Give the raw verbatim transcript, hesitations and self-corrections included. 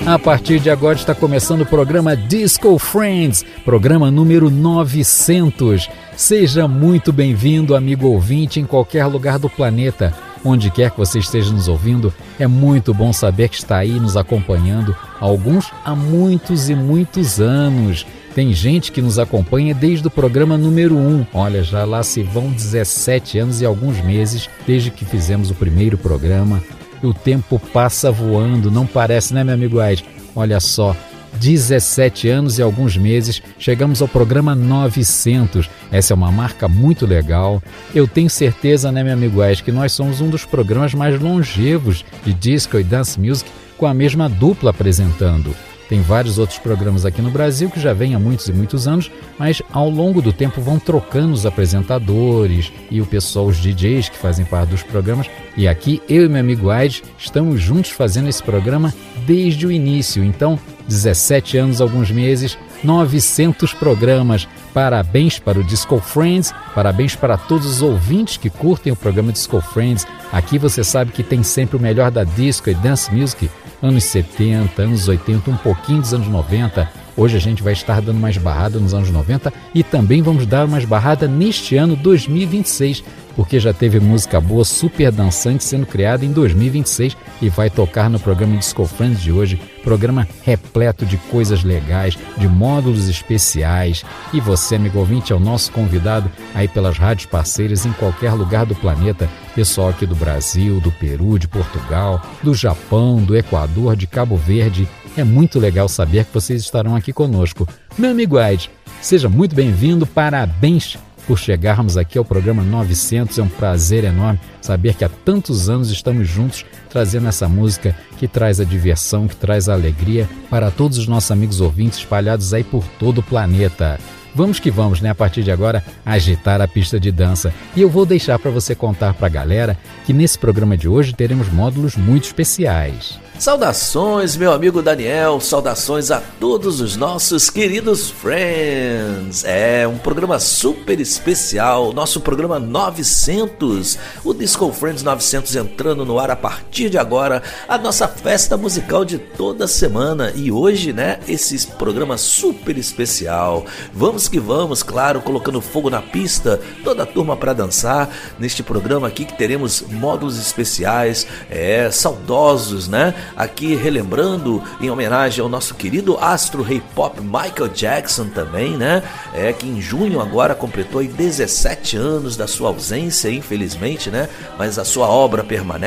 A partir de agora está começando o programa Disco Friends, programa número novecentos. Seja muito bem-vindo, amigo ouvinte, em qualquer lugar do planeta. Onde quer que você esteja nos ouvindo, é muito bom saber que está aí nos acompanhando, alguns há muitos e muitos anos. Tem gente que nos acompanha desde o programa número um. Olha, já lá se vão dezessete anos e alguns meses desde que fizemos o primeiro programa. E o tempo passa voando, não parece, né, meu amigo Aide? Olha só, dezessete anos e alguns meses, chegamos ao programa novecentos. Essa é uma marca muito legal. Eu tenho certeza, né, meu amigo Aide, que nós somos um dos programas mais longevos de disco e dance music com a mesma dupla apresentando. Tem vários outros programas aqui no Brasil que já vêm há muitos e muitos anos, mas ao longo do tempo vão trocando os apresentadores e o pessoal, os D Js que fazem parte dos programas. E aqui, eu e meu amigo Aide estamos juntos fazendo esse programa desde o início. Então, dezessete anos, alguns meses, novecentos programas. Parabéns para o Disco Friends, parabéns para todos os ouvintes que curtem o programa Disco Friends. Aqui você sabe que tem sempre o melhor da disco e dance music, anos setenta, anos oitenta, um pouquinho dos anos noventa. Hoje a gente vai estar dando mais barrada nos anos noventa e também vamos dar mais barrada neste ano dois mil e vinte e seis, porque já teve música boa, super dançante sendo criada em dois mil e vinte e seis e vai tocar no programa Disco Friends de hoje, programa repleto de coisas legais, de módulos especiais. E você, amigo ouvinte, é o nosso convidado aí pelas rádios parceiras em qualquer lugar do planeta, pessoal aqui do Brasil, do Peru, de Portugal, do Japão, do Equador, de Cabo Verde. É muito legal saber que vocês estarão aqui conosco. Meu amigo Aide, seja muito bem-vindo, parabéns por chegarmos aqui ao programa novecentos. É um prazer enorme saber que há tantos anos estamos juntos trazendo essa música que traz a diversão, que traz a alegria para todos os nossos amigos ouvintes espalhados aí por todo o planeta. Vamos que vamos, né? A partir de agora, agitar a pista de dança. E eu vou deixar para você contar para a galera que nesse programa de hoje teremos módulos muito especiais. Saudações, meu amigo Daniel, saudações a todos os nossos queridos friends. É um programa super especial, nosso programa novecentos, o Disco Friends novecentos entrando no ar a partir de agora, a nossa festa musical de toda semana. E hoje, né, esse programa super especial. Vamos que vamos, claro, colocando fogo na pista, toda a turma para dançar neste programa aqui que teremos módulos especiais, é, saudosos, né? Aqui relembrando em homenagem ao nosso querido astro rei pop Michael Jackson também, né? É que em junho agora completou aí dezessete anos da sua ausência, infelizmente, né? Mas a sua obra permanece.